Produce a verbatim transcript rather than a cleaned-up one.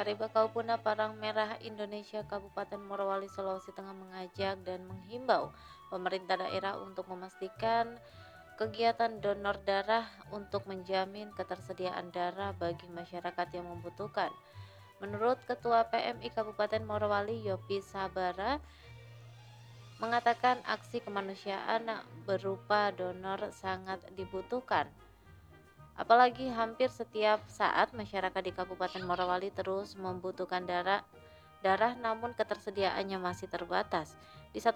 Kaupuna Parang Merah Indonesia Kabupaten Morowali, Sulawesi Tengah mengajak dan menghimbau pemerintah daerah untuk memastikan kegiatan donor darah untuk menjamin ketersediaan darah bagi masyarakat yang membutuhkan. Menurut Ketua P M I Kabupaten Morowali, Yopi Sabara, mengatakan aksi kemanusiaan berupa donor sangat dibutuhkan. Apalagi hampir setiap saat masyarakat di Kabupaten Morowali terus membutuhkan darah, darah namun ketersediaannya masih terbatas. Di satu